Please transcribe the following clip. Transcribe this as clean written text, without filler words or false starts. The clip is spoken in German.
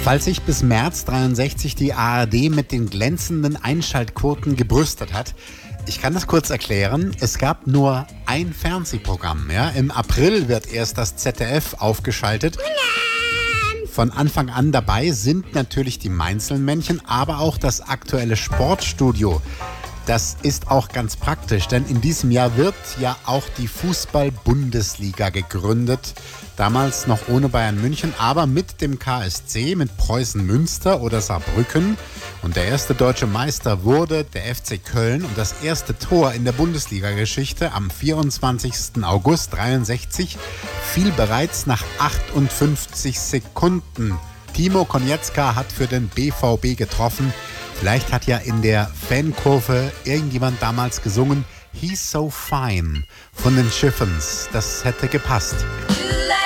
Falls sich bis März 63 die ARD mit den glänzenden Einschaltquoten gebrüstet hat, ich kann das kurz erklären. Es gab nur ein Fernsehprogramm. Ja? Im April wird erst das ZDF aufgeschaltet. Von Anfang an dabei sind natürlich die Mainzelmännchen, aber auch das aktuelle Sportstudio. Das ist auch ganz praktisch, denn in diesem Jahr wird ja auch die Fußball-Bundesliga gegründet. Damals noch ohne Bayern München, aber mit dem KSC, mit Preußen Münster oder Saarbrücken. Und der erste deutsche Meister wurde der FC Köln. Und das erste Tor in der Bundesliga-Geschichte am 24. August 63 fiel bereits nach 58 Sekunden. Timo Konietzka hat für den BVB getroffen. Vielleicht hat ja in der Fankurve irgendjemand damals gesungen He's So Fine von den Chiffons. Das hätte gepasst.